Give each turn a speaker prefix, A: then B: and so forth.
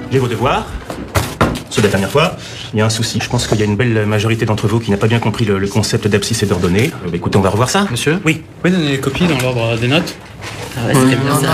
A: J'ai vos devoirs. Ceux de la dernière fois. Il y a un souci. Je pense qu'il y a une belle majorité d'entre vous qui n'a pas bien compris le concept d'abscisse et d'ordonnée. Écoutez, on va revoir ça.
B: Monsieur ?
A: Oui.
B: Vous pouvez donner les copies dans l'ordre des notes ?
C: Ah ouais, c'était bien ça.